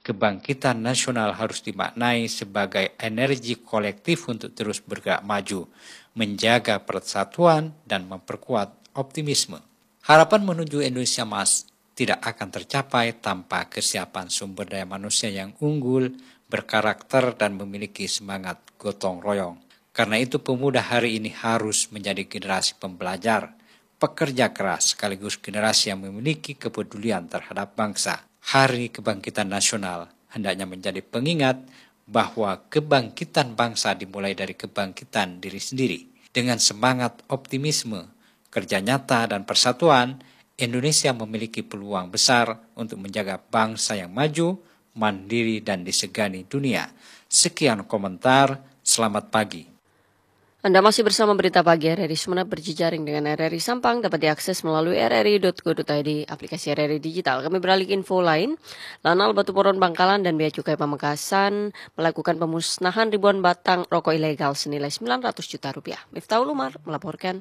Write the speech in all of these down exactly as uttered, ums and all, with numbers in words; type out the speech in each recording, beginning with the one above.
kebangkitan nasional harus dimaknai sebagai energi kolektif untuk terus bergerak maju, menjaga persatuan dan memperkuat optimisme. Harapan menuju Indonesia Emas tidak akan tercapai tanpa kesiapan sumber daya manusia yang unggul, berkarakter, dan memiliki semangat gotong royong. Karena itu pemuda hari ini harus menjadi generasi pembelajar, pekerja keras, sekaligus generasi yang memiliki kepedulian terhadap bangsa. Hari Kebangkitan Nasional hendaknya menjadi pengingat bahwa kebangkitan bangsa dimulai dari kebangkitan diri sendiri. Dengan semangat optimisme, kerja nyata, dan persatuan, Indonesia memiliki peluang besar untuk menjaga bangsa yang maju, mandiri, dan disegani dunia. Sekian komentar, selamat pagi. Anda masih bersama Berita Pagi R R I Sumeneb berjejaring dengan R R I Sampang, dapat diakses melalui r r i dot go dot i d, aplikasi R R I Digital. Kami beralih ke info lain. Lanal Batu Poron Bangkalan dan Bea Cukai Pamekasan melakukan pemusnahan ribuan batang rokok ilegal senilai sembilan ratus juta rupiah. Miftahul Umar melaporkan.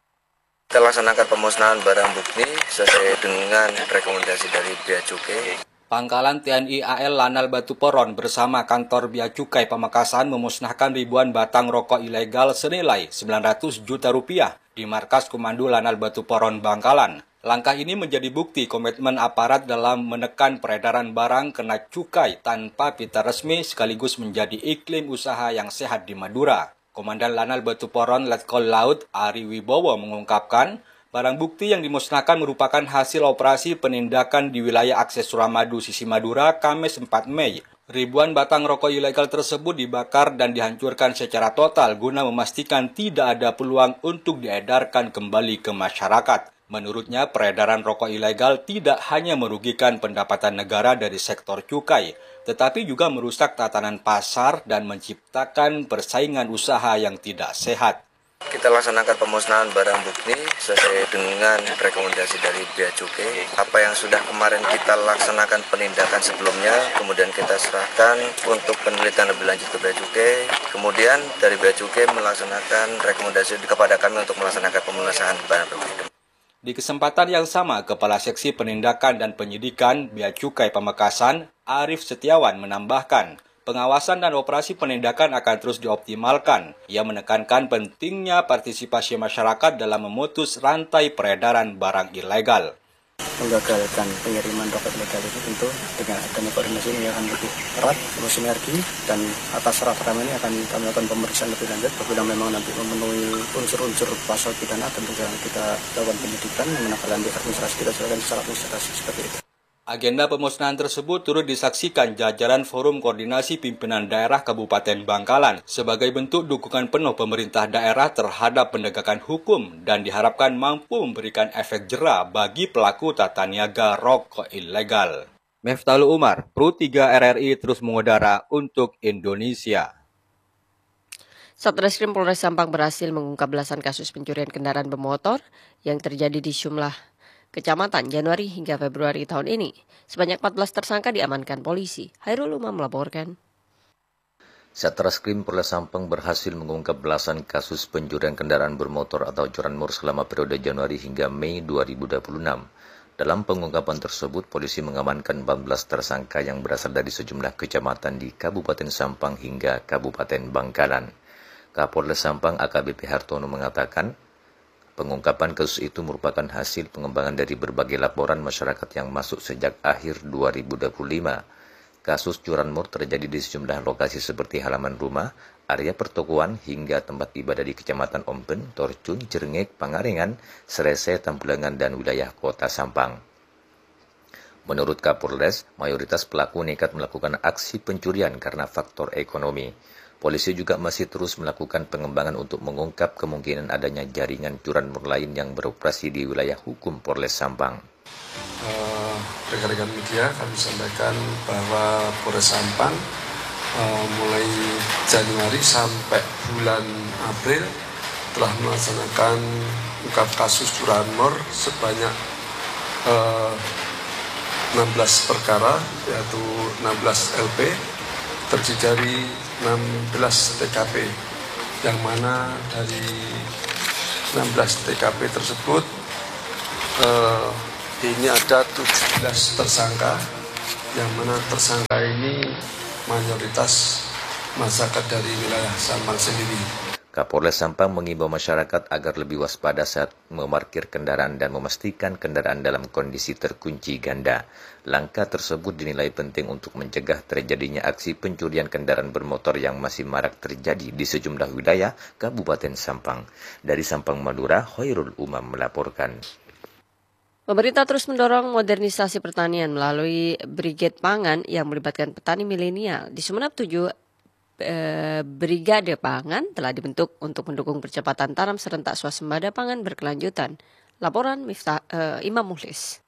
Kita laksanakan pemusnahan barang bukti sesuai dengan rekomendasi dari Bea Cukai. Pangkalan T N I A L Lanal Batu Poron bersama kantor Bea Cukai Pamekasan memusnahkan ribuan batang rokok ilegal senilai sembilan ratus juta rupiah di markas Komando Lanal Batu Poron Bangkalan. Langkah ini menjadi bukti komitmen aparat dalam menekan peredaran barang kena cukai tanpa pita resmi sekaligus menjadi iklim usaha yang sehat di Madura. Komandan Lanal Batu Poron Letkol Laut Ari Wibowo mengungkapkan, barang bukti yang dimusnahkan merupakan hasil operasi penindakan di wilayah akses Suramadu, sisi Madura, Kamis empat Mei. Ribuan batang rokok ilegal tersebut dibakar dan dihancurkan secara total guna memastikan tidak ada peluang untuk diedarkan kembali ke masyarakat. Menurutnya, peredaran rokok ilegal tidak hanya merugikan pendapatan negara dari sektor cukai, tetapi juga merusak tatanan pasar dan menciptakan persaingan usaha yang tidak sehat. Kita laksanakan pemusnahan barang bukti sesuai dengan rekomendasi dari Bea Cukai. Apa yang sudah kemarin kita laksanakan penindakan sebelumnya, kemudian kita serahkan untuk penelitian lebih lanjut ke Bea Cukai. Kemudian dari Bea Cukai melaksanakan rekomendasi kepada kami untuk melaksanakan pemusnahan barang bukti. Di kesempatan yang sama, Kepala Seksi Penindakan dan Penyidikan Bea Cukai Pamekasan, Arif Setiawan menambahkan, pengawasan dan operasi penindakan akan terus dioptimalkan. Ia menekankan pentingnya partisipasi masyarakat dalam memutus rantai peredaran barang ilegal. Menggagalkan pengiriman rokok ilegal itu tentu dengan adanya koordinasi ini akan lebih erat, terus sinergi, dan atas rata-rata ini akan kami lakukan pemeriksaan lebih lanjut. Apabila memang nanti memenuhi unsur-unsur pasal pidana, tentu kita lakukan penyidikan, menanggapi administrasi kita silakan secara administrasi seperti itu. Agenda pemusnahan tersebut turut disaksikan jajaran Forum Koordinasi Pimpinan Daerah Kabupaten Bangkalan sebagai bentuk dukungan penuh pemerintah daerah terhadap penegakan hukum dan diharapkan mampu memberikan efek jera bagi pelaku tata niaga rokok ilegal. Miftahul Umar, Pro tiga R R I terus mengudara untuk Indonesia. Satreskrim Polres Sampang berhasil mengungkap belasan kasus pencurian kendaraan bermotor yang terjadi di sejumlah kecamatan Januari hingga Februari tahun ini. Sebanyak empat belas tersangka diamankan polisi. Hairul Umam melaporkan. Satreskrim Polres Sampang berhasil mengungkap belasan kasus pencurian kendaraan bermotor atau curanmor selama periode Januari hingga Mei dua ribu dua puluh enam. Dalam pengungkapan tersebut, polisi mengamankan empat belas tersangka yang berasal dari sejumlah kecamatan di Kabupaten Sampang hingga Kabupaten Bangkalan. Kapolres Sampang A K B P Hartono mengatakan, pengungkapan kasus itu merupakan hasil pengembangan dari berbagai laporan masyarakat yang masuk sejak akhir dua ribu dua puluh lima. Kasus curanmor terjadi di sejumlah lokasi seperti halaman rumah, area pertokoan, hingga tempat ibadah di Kecamatan Ompen, Torcun, Jerengek, Pangarengan, Serese, Tambulangan, dan wilayah Kota Sampang. Menurut Kapolres, mayoritas pelaku nekat melakukan aksi pencurian karena faktor ekonomi. Polisi juga masih terus melakukan pengembangan untuk mengungkap kemungkinan adanya jaringan curanmor lain yang beroperasi di wilayah hukum Polres Sampang. Uh, rekan-rekan media kami sampaikan bahwa Polres Sampang uh, mulai Januari sampai bulan April telah melaksanakan ungkap kasus curanmor sebanyak uh, enam belas perkara, yaitu enam belas L P, terdiri dari enam belas T K P, yang mana dari enam belas T K P tersebut eh, ini ada tujuh belas tersangka yang mana tersangka ini mayoritas masyarakat dari wilayah Sampang sendiri. Kapolres Sampang mengimbau masyarakat agar lebih waspada saat memarkir kendaraan dan memastikan kendaraan dalam kondisi terkunci ganda. Langkah tersebut dinilai penting untuk mencegah terjadinya aksi pencurian kendaraan bermotor yang masih marak terjadi di sejumlah wilayah Kabupaten Sampang. Dari Sampang, Madura, Khairul Umam melaporkan. Pemerintah terus mendorong modernisasi pertanian melalui Brigade Pangan yang melibatkan petani milenial. Di Sumeneb tujuh eh, Brigade Pangan telah dibentuk untuk mendukung percepatan tanam serentak swasembada pangan berkelanjutan. Laporan Miftah, eh, Imam Muhlis.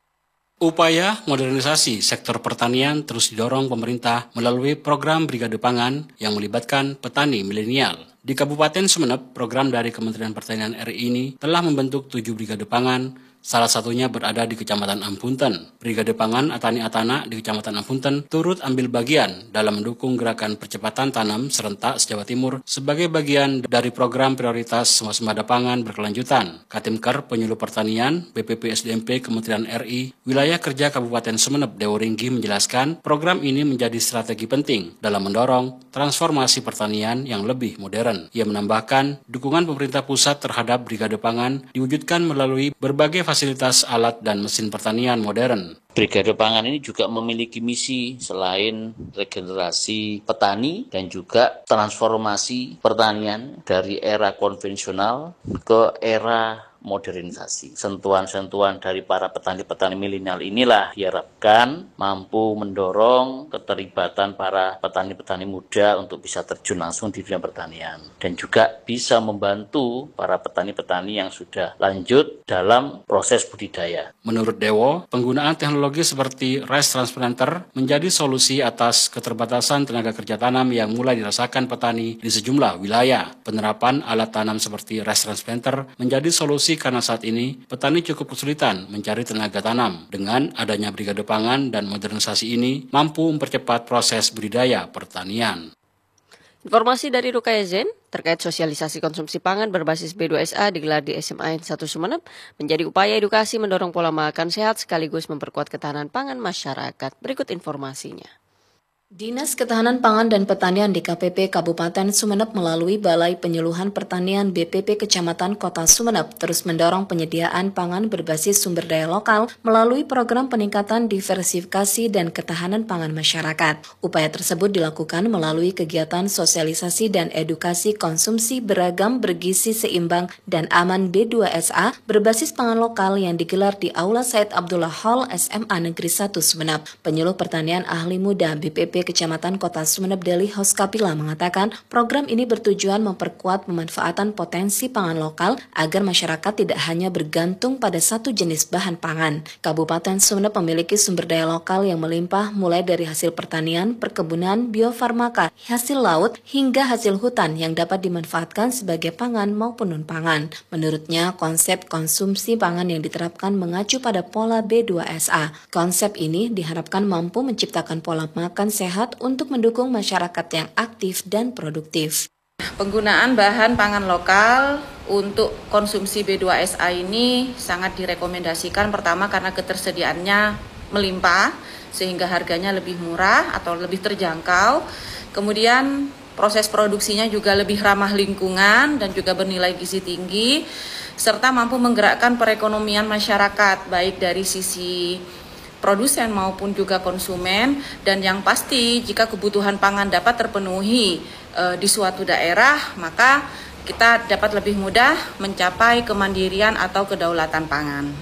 Upaya modernisasi sektor pertanian terus didorong pemerintah melalui program Brigade Pangan yang melibatkan petani milenial. Di Kabupaten Sumeneb, program dari Kementerian Pertanian R I ini telah membentuk tujuh Brigade Pangan, salah satunya berada di Kecamatan Ampunten. Brigade Pangan Atani Atana di Kecamatan Ampunten turut ambil bagian dalam mendukung gerakan percepatan tanam serentak se-Jawa Timur sebagai bagian dari program prioritas swasembada pangan berkelanjutan. Katimker Penyuluh Pertanian B P P S D M P Kementerian R I Wilayah Kerja Kabupaten Sumeneb Dewo Ringgi menjelaskan program ini menjadi strategi penting dalam mendorong transformasi pertanian yang lebih modern. Ia menambahkan dukungan pemerintah pusat terhadap Brigade Pangan diwujudkan melalui berbagai fasilitas alat dan mesin pertanian modern. Brigade Pangan ini juga memiliki misi selain regenerasi petani dan juga transformasi pertanian dari era konvensional ke era modernisasi. Sentuhan-sentuhan dari para petani-petani milenial inilah diharapkan mampu mendorong keterlibatan para petani-petani muda untuk bisa terjun langsung di dunia pertanian dan juga bisa membantu para petani-petani yang sudah lanjut dalam proses budidaya. Menurut Dewo, penggunaan teknologi seperti rice transplanter menjadi solusi atas keterbatasan tenaga kerja tanam yang mulai dirasakan petani di sejumlah wilayah. Penerapan alat tanam seperti rice transplanter menjadi solusi karena saat ini petani cukup kesulitan mencari tenaga tanam. Dengan adanya Brigade Pangan dan modernisasi ini mampu mempercepat proses budidaya pertanian. Informasi dari Rukaya Zen terkait sosialisasi konsumsi pangan berbasis B dua S A digelar di S M A N satu Sumeneb menjadi upaya edukasi mendorong pola makan sehat sekaligus memperkuat ketahanan pangan masyarakat. Berikut informasinya. Dinas Ketahanan Pangan dan Pertanian D K P P Kabupaten Sumeneb melalui Balai Penyuluhan Pertanian B P P Kecamatan Kota Sumeneb terus mendorong penyediaan pangan berbasis sumber daya lokal melalui program peningkatan diversifikasi dan ketahanan pangan masyarakat. Upaya tersebut dilakukan melalui kegiatan sosialisasi dan edukasi konsumsi beragam bergizi seimbang dan aman B dua S A berbasis pangan lokal yang digelar di Aula Said Abdullah Hall S M A Negeri satu Sumeneb. Penyuluh Pertanian Ahli Muda B P P Kecamatan Kota Sumeneb Deli Hoskapila mengatakan program ini bertujuan memperkuat pemanfaatan potensi pangan lokal agar masyarakat tidak hanya bergantung pada satu jenis bahan pangan. Kabupaten Sumeneb memiliki sumber daya lokal yang melimpah mulai dari hasil pertanian, perkebunan, biofarmaka, hasil laut, hingga hasil hutan yang dapat dimanfaatkan sebagai pangan maupun non-pangan. Menurutnya, konsep konsumsi pangan yang diterapkan mengacu pada pola B dua S A. Konsep ini diharapkan mampu menciptakan pola makan sehat sehat untuk mendukung masyarakat yang aktif dan produktif. Penggunaan bahan pangan lokal untuk konsumsi B dua S A ini sangat direkomendasikan, pertama karena ketersediaannya melimpah sehingga harganya lebih murah atau lebih terjangkau. Kemudian proses produksinya juga lebih ramah lingkungan dan juga bernilai gizi tinggi serta mampu menggerakkan perekonomian masyarakat baik dari sisi produsen maupun juga konsumen, dan yang pasti jika kebutuhan pangan dapat terpenuhi e, di suatu daerah, maka kita dapat lebih mudah mencapai kemandirian atau kedaulatan pangan.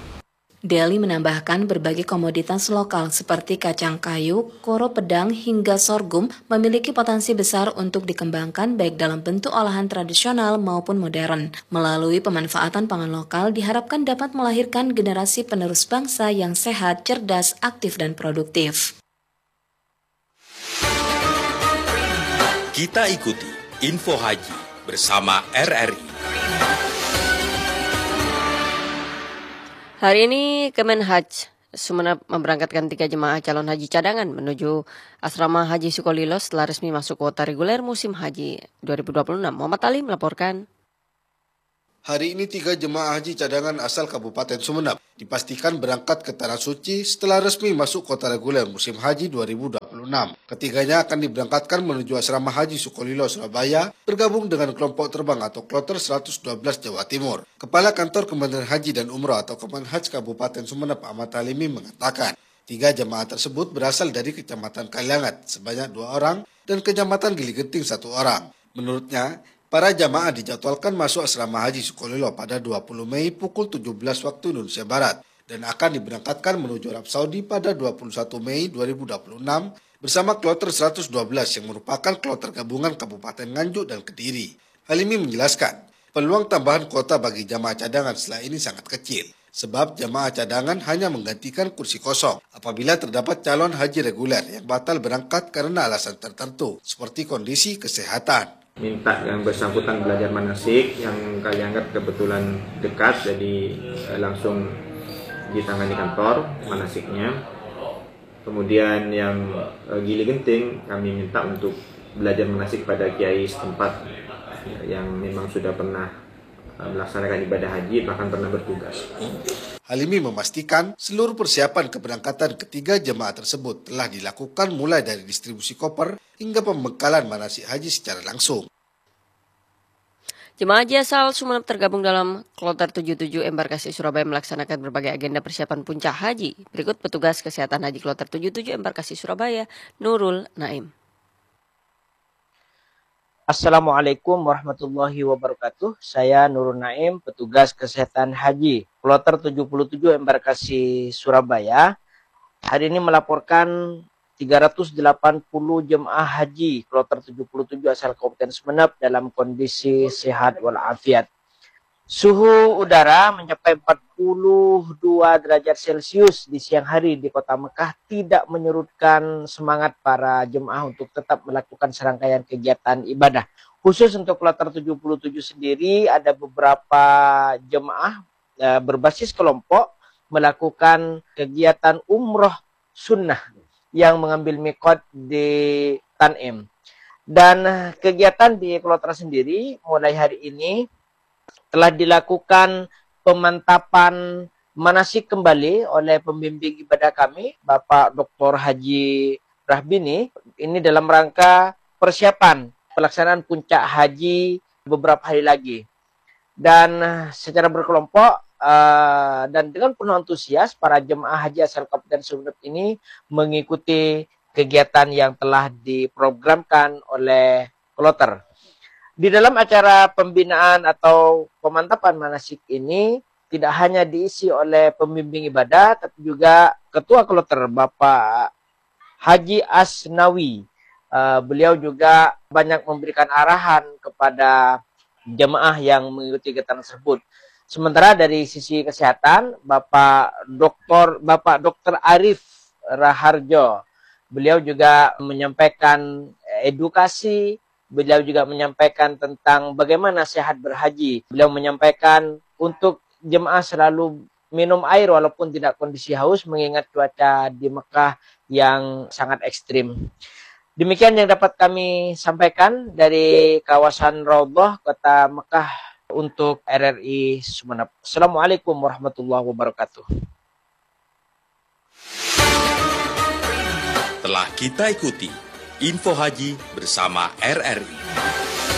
Deli menambahkan berbagai komoditas lokal seperti kacang kayu, koro pedang hingga sorghum memiliki potensi besar untuk dikembangkan baik dalam bentuk olahan tradisional maupun modern. Melalui pemanfaatan pangan lokal diharapkan dapat melahirkan generasi penerus bangsa yang sehat, cerdas, aktif, dan produktif. Kita ikuti Info Haji bersama R R I. Hari ini Kemenhaj Sumeneb memberangkatkan tiga jemaah calon haji cadangan menuju asrama Haji Sukolilo setelah resmi masuk kuota reguler musim haji dua ribu dua puluh enam. Muhammad Ali melaporkan. Hari ini tiga jemaah haji cadangan asal Kabupaten Sumeneb dipastikan berangkat ke Tanah Suci setelah resmi masuk kota reguler musim haji dua ribu dua puluh enam. Ketiganya akan diberangkatkan menuju asrama haji Sukolilo, Surabaya, bergabung dengan kelompok terbang atau kloter seratus dua belas Jawa Timur. Kepala Kantor Kementerian Haji dan Umroh atau Kemenhaj Kabupaten Sumeneb Ahmad Halimi mengatakan, tiga jemaah tersebut berasal dari Kecamatan Kaliangat sebanyak dua orang dan Kecamatan Gili Genting satu orang. Menurutnya, para jamaah dijadwalkan masuk asrama haji Sukolilo pada dua puluh Mei pukul tujuh belas waktu Indonesia Barat dan akan diberangkatkan menuju Arab Saudi pada dua puluh satu Mei dua ribu dua puluh enam bersama kloter seratus dua belas yang merupakan kloter gabungan Kabupaten Nganjuk dan Kediri. Halimi menjelaskan, peluang tambahan kuota bagi jamaah cadangan setelah ini sangat kecil, sebab jamaah cadangan hanya menggantikan kursi kosong apabila terdapat calon haji reguler yang batal berangkat karena alasan tertentu, seperti kondisi kesehatan. Minta yang bersangkutan belajar manasik yang kalian anggap kebetulan dekat, jadi eh, langsung ditangani kantor manasiknya. Kemudian yang eh, Gili Genting kami minta untuk belajar manasik pada kiai setempat yang memang sudah pernah eh, melaksanakan ibadah haji, bahkan pernah bertugas. Halimi memastikan seluruh persiapan keberangkatan ketiga jemaah tersebut telah dilakukan mulai dari distribusi koper hingga pembekalan manasik haji secara langsung. Jemaah haji asal Sumeneb tergabung dalam kloter tujuh puluh tujuh embarkasi Surabaya melaksanakan berbagai agenda persiapan puncak haji. Berikut petugas kesehatan haji kloter tujuh puluh tujuh embarkasi Surabaya, Nurul Naim. Assalamualaikum warahmatullahi wabarakatuh. Saya Nurul Naim, petugas kesehatan haji kloter tujuh puluh tujuh embarkasi Surabaya. Hari ini melaporkan tiga ratus delapan puluh jemaah haji kloter tujuh puluh tujuh asal Kabupaten Sumeneb dalam kondisi sehat walafiat. Suhu udara mencapai empat puluh dua derajat Celcius di siang hari di kota Mekah tidak menyurutkan semangat para jemaah untuk tetap melakukan serangkaian kegiatan ibadah. Khusus untuk kloter tujuh puluh tujuh sendiri, ada beberapa jemaah e, berbasis kelompok melakukan kegiatan umroh sunnah yang mengambil mikot di Tanim. Dan kegiatan di kloter sendiri mulai hari ini telah dilakukan pemantapan manasik kembali oleh pembimbing ibadah kami, Bapak Doktor Haji Rahbini. Ini dalam rangka persiapan pelaksanaan puncak haji beberapa hari lagi. Dan secara berkelompok uh, dan dengan penuh antusias, para jemaah haji asal Kabupaten Sumeneb ini mengikuti kegiatan yang telah diprogramkan oleh kloter. Di dalam acara pembinaan atau pemantapan manasik ini tidak hanya diisi oleh pembimbing ibadah, tapi juga Ketua Kloter Bapak Haji Asnawi. Uh, beliau juga banyak memberikan arahan kepada jemaah yang mengikuti kegiatan tersebut. Sementara dari sisi kesehatan, Bapak Doktor Bapak Dokter Arif Raharjo, beliau juga menyampaikan edukasi. Beliau juga menyampaikan tentang bagaimana sehat berhaji. Beliau menyampaikan untuk jemaah selalu minum air walaupun tidak kondisi haus mengingat cuaca di Mekah yang sangat ekstrim. Demikian yang dapat kami sampaikan dari kawasan Raudhah Kota Mekah untuk R R I Sumeneb. Assalamualaikum warahmatullahi wabarakatuh. Telah kita ikuti Info Haji bersama R R I.